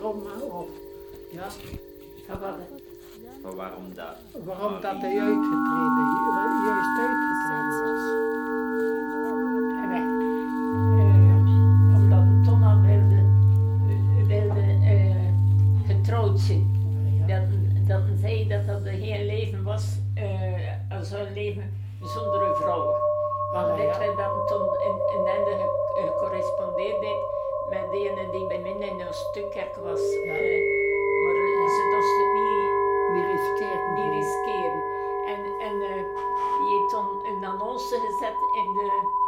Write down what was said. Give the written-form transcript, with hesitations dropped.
waarom, of ja, Van wat? Maar waarom dat? waarom dat hij juist uitgetreden was. En wij, omdat hij toen al wilde getrouwd zijn. Dat hij zei dat dat geen leven was, als een leven zonder een vrouw. Want dit dat hij toen in Ende gecorrespondeerd heeft met degene die bij mij in een stukkerk was. Maar ze dorst het niet riskeren. En die heeft toen een annonce gezet in de